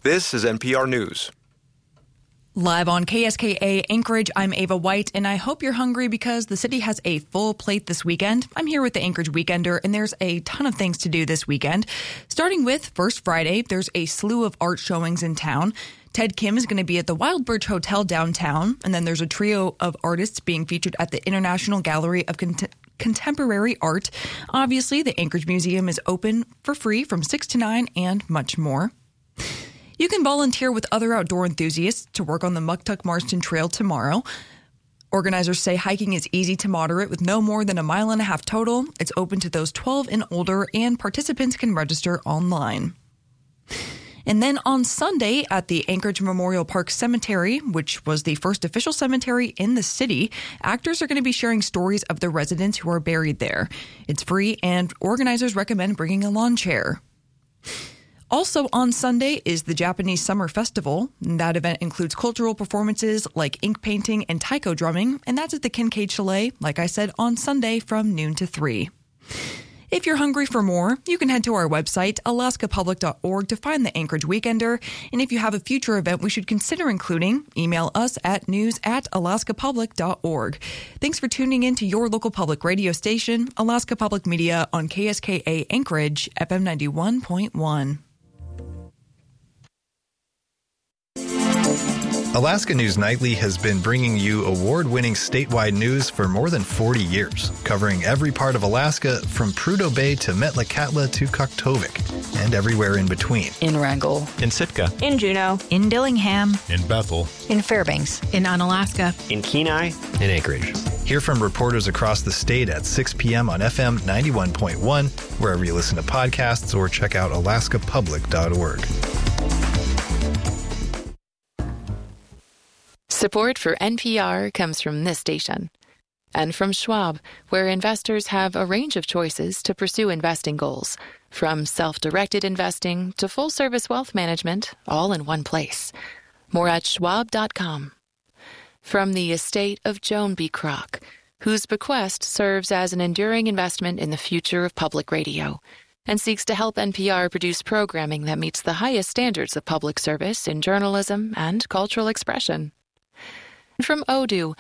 This is NPR News. Live on KSKA Anchorage, I'm Ava White, and I hope you're hungry because the city has a full plate this weekend. I'm here with the Anchorage Weekender, and there's a ton of things to do this weekend. Starting with First Friday, there's a slew of art showings in town. Ted Kim is going to be at the Wild Birch Hotel downtown, and then there's a trio of artists being featured at the International Gallery of Contemporary Art. Obviously, the Anchorage Museum is open for free from 6 to 9 and much more. You can volunteer with other outdoor enthusiasts to work on the Muktuk Marston Trail tomorrow. Organizers say hiking is easy to moderate with no more than 1.5 miles total. It's open to those 12 and older, and participants can register online. And then on Sunday at the Anchorage Memorial Park Cemetery, which was the first official cemetery in the city, actors are going to be sharing stories of the residents who are buried there. It's free, and organizers recommend bringing a lawn chair. Also on Sunday is the Japanese Summer Festival. That event includes cultural performances like ink painting and taiko drumming, and that's at the Kincaid Chalet, like I said, on Sunday from noon to 3. If you're hungry for more, you can head to our website, alaskapublic.org, to find the Anchorage Weekender. And if you have a future event we should consider including, email us at news@alaskapublic.org. Thanks for tuning in to your local public radio station, Alaska Public Media, on KSKA Anchorage, FM 91.1. Alaska News Nightly has been bringing you award-winning statewide news for more than 40 years, covering every part of Alaska from Prudhoe Bay to Metlakatla to Kaktovik, and everywhere in between. In Wrangell. In Sitka. In Juneau. In Dillingham. In Bethel. In Fairbanks. In Unalaska. In Kenai. In Anchorage. Hear from reporters across the state at 6 p.m. on FM 91.1, wherever you listen to podcasts, or check out alaskapublic.org. Support for NPR comes from this station and from Schwab, where investors have a range of choices to pursue investing goals, from self-directed investing to full-service wealth management, all in one place. More at schwab.com. From the estate of Joan B. Kroc, whose bequest serves as an enduring investment in the future of public radio and seeks to help NPR produce programming that meets the highest standards of public service in journalism and cultural expression. From Odoo,